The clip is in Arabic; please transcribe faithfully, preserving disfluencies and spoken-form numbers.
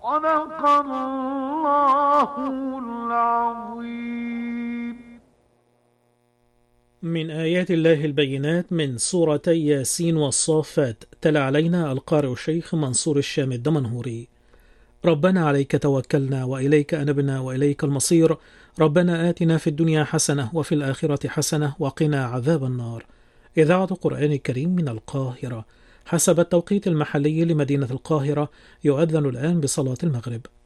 صدق الله العظيم. من آيات الله البينات من سورتي ياسين والصافات. تلا علينا القارئ الشيخ منصور الشام الدمنهوري. ربنا عليك توكلنا وإليك أنبنا وإليك المصير. ربنا آتنا في الدنيا حسنة وفي الآخرة حسنة وقنا عذاب النار. إذاعة القرآن الكريم من القاهرة. حسب التوقيت المحلي لمدينة القاهرة يؤذن الآن بصلاة المغرب.